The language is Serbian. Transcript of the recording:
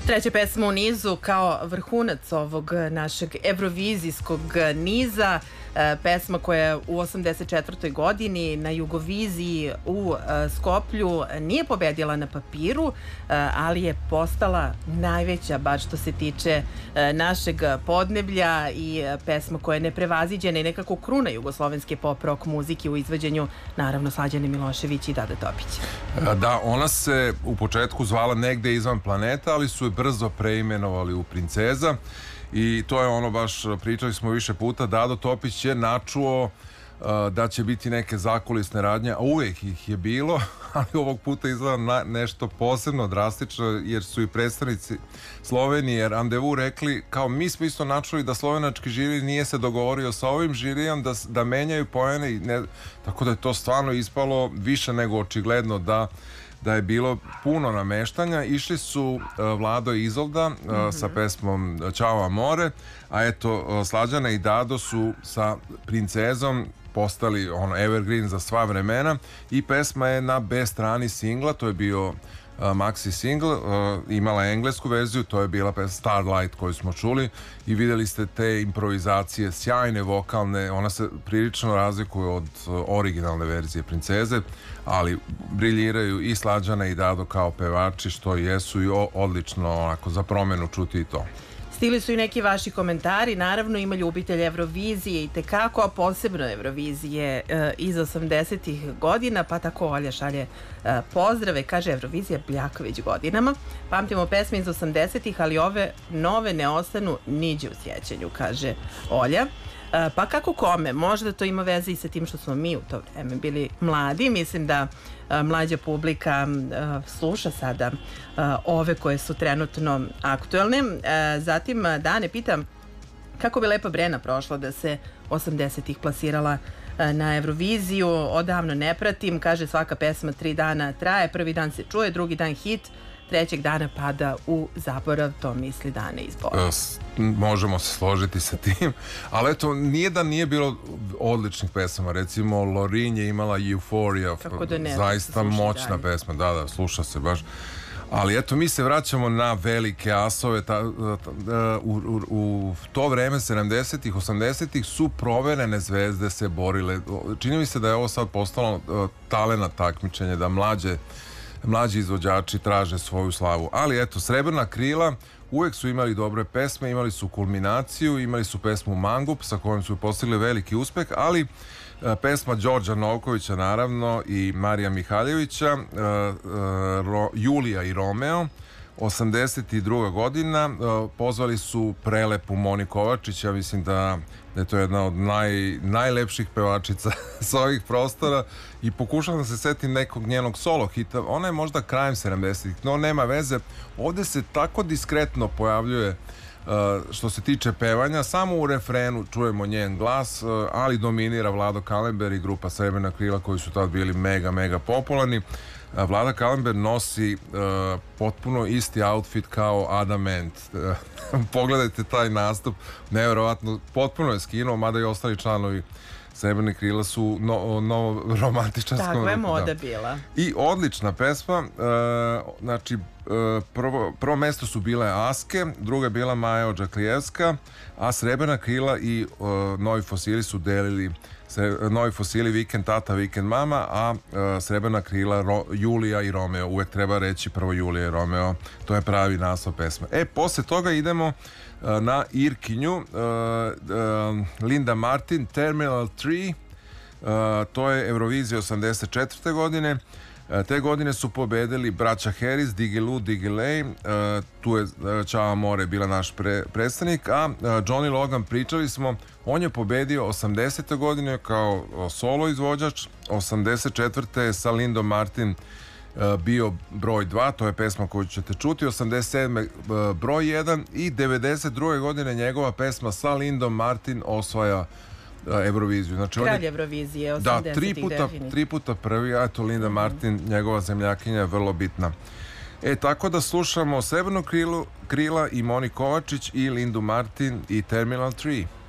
Treća pesma u nizu kao vrhunac ovog našeg evrovizijskog niza. Pesma koja je u 84. godini na Jugoviziji u Skoplju nije pobedila na papiru, ali je postala najveća, bar što se tiče našeg podneblja, i pesma koja je neprevaziđena i nekako kruna jugoslovenske pop rock muzike u izvođenju, naravno, Slađane Milošević i Dada Topić. Da, ona se u početku zvala Negde izvan planeta, ali su je brzo preimenovali u Princeza. I to je ono, baš pričali smo više puta, Dado Topić je načuo da će biti neke zakulisne radnje, a uvijek ih je bilo, ali ovog puta izgleda nešto posebno drastično, jer su i predstavnici Slovenije Randevu rekli, kao mi smo isto načuli da slovenački žiri nije se dogovorio sa ovim žirijom, da menjaju poene, tako da je to stvarno ispalo više nego očigledno da je bilo puno nameštanja. Išli su Vlado i Izolda sa pesmom Ćao Amore, a eto Slađana i Dado su sa Princezom postali evergreen za sva vremena, i pesma je na B strani singla, to je bio maxi single, imala je englesku verziju, to je bila pesma Starlight koju smo čuli, i vidjeli ste te improvizacije, sjajne vokalne, ona se prilično razlikuje od originalne verzije Princeze, ali briljiraju i Slađana i Dado kao pevači, što jesu, i odlično onako za promenu čuti i to. Stigli su i neki vaši komentari, naravno ima ljubitelj Evrovizije i tekako, a posebno Evrovizije iz 80-ih godina, pa tako Olja šalje pozdrave, kaže Evrovizija bljaka već godinama, pamtimo pesme iz 80-ih, ali ove nove ne ostanu niđe u sjećanju, kaže Olja. Pa kako kome, možda to ima veze i sa tim što smo mi u to vreme bili mladi. Mislim da mlađa publika sluša sada ove koje su trenutno aktuelne. Zatim Dane pitam kako bi Lepa Brena prošla da se 80-ih plasirala na Evroviziju. Odavno ne pratim, kaže svaka pesma 3 dana traje, prvi dan se čuje, drugi dan hit, trećeg dana pada u zaborav, to misli Dane iz Bora. Možemo se složiti sa tim, ali eto, nije da nije bilo odličnih pesama, recimo Lorin je imala Euphoria, zaista moćna pesma, da, sluša se baš. Ali eto, mi se vraćamo na velike asove. U to vreme 70-ih, 80-ih su proverene zvezde se borile. Čini mi se da je ovo sad postalo talent takmičenje, da mlađi izvođači traže svoju slavu. Ali eto, Srebrna krila uvek su imali dobre pesme, imali su kulminaciju, imali su pesmu Mangup sa kojom su postigli veliki uspeh, ali pesma Đorđa Novkovića naravno i Marija Mihaljevića, Julija i Romeo, 82. godina, pozvali su prelepu Moni Kovačić. Ja mislim da je to jedna od najlepših pevačica sa ovih prostora, i pokušavam da se setim nekog njenog solo hita. Ona je možda krajem 70-ih, no nema veze. Ovdje se tako diskretno pojavljuje što se tiče pevanja, samo u refrenu čujemo njen glas, ali dominira Vlado Kalember i grupa Srebrna krila koji su tad bili mega popularni. Vlada Kalember nosi potpuno isti outfit kao Adam Ant. Pogledajte taj nastup, nevjerovatno, potpuno je skinuo, mada i ostali članovi Srebrne krila su novo romantičanskom. Takva je moda bila. I odlična pesma, znači prvo mesto su bile Aske, druga je bila Maja Odžaklijevska, a Srebrna krila i Novi fosili su delili, Novi fosili Vikend tata, Vikend mama, a Srebrna krila Julija i Romeo. Uvek treba reći prvo Julija i Romeo, to je pravi naslov pesme. Posle toga idemo na Irkinju, Linda Martin, Terminal 3, to je Eurovizija 84. godine. Te godine su pobedili braća Harris, Digilu, Digilej, tu je Ćao Amore bila naš predstavnik, a Johnny Logan, pričali smo, on je pobedio 80. godine kao solo izvođač, 84. je sa Lindom Martin bio broj 2, to je pesma koju ćete čuti, 87. broj 1, i 92. godine njegova pesma sa Lindom Martin osvaja Euroviziju. Znači, kralj Eurovizije, 80-ih definitivno. Tri puta prvi, a to Linda Martin, njegova zemljakinja, je vrlo bitna. Tako da slušamo Srebrnu krila i Moni Kovačić i Lindu Martin i Terminal 3.